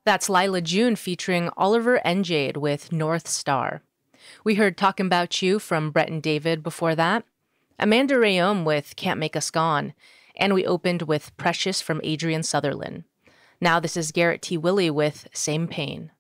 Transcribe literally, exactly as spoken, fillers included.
That's Lila June featuring Oliver and Jade with North Star. We heard Talking About You from Brett and David before that, Amanda Rayom with Can't Make Us Gone, and we opened with Precious from Adrian Sutherland. Now this is Garrett T. Willie with Same Pain.